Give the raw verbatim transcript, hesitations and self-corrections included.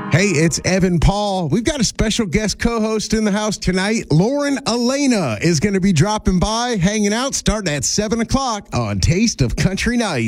Hey, it's Evan Paul. We've got a special guest co-host in the house tonight. Lauren Elena is going to be dropping by, hanging out, starting at seven o'clock on Taste of Country Night.